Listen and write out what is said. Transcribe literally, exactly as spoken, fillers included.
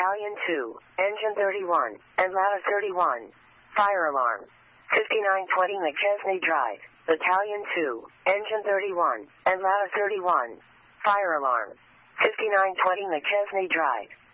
Battalion two, Engine thirty-one, and Ladder thirty-one. Fire alarm. fifty-nine twenty McChesney Drive, Battalion two, Engine thirty-one, and Ladder thirty-one. Fire alarm. fifty-nine twenty McChesney Drive.